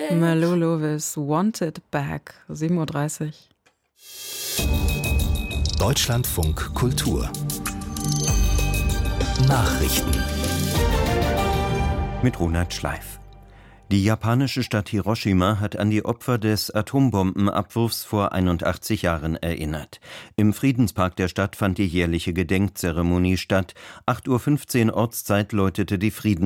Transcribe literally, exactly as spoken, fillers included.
Malulu is Wanted Back, sieben Uhr dreißig. Deutschlandfunk Kultur Nachrichten mit Ronald Schleif. Die japanische Stadt Hiroshima hat an die Opfer des Atombombenabwurfs vor einundachtzig Jahren erinnert. Im Friedenspark der Stadt fand die jährliche Gedenkzeremonie statt. acht Uhr fünfzehn Ortszeit läutete die Friedens